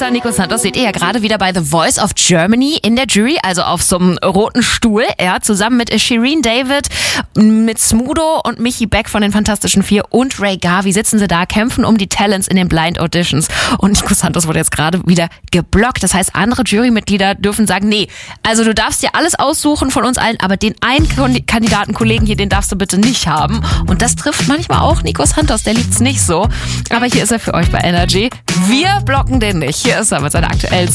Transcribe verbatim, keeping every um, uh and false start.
Weltstar Nico Santos seht ihr ja gerade wieder bei The Voice of Germany in der Jury, also auf so einem roten Stuhl, ja, zusammen mit Shireen David, mit Smudo und Michi Beck von den Fantastischen Vier und Ray Garvey sitzen sie da, kämpfen um die Talents in den Blind Auditions und Nico Santos wurde jetzt gerade wieder geblockt. Das heißt, andere Jurymitglieder dürfen sagen, nee, also du darfst dir alles aussuchen von uns allen, aber den einen Kandidatenkollegen hier, den darfst du bitte nicht haben. Und das trifft manchmal auch Nico Santos, der liebt's nicht so. Aber hier ist er für euch bei Energy. Wir blocken den nicht. Hier ist er mit seiner aktuellen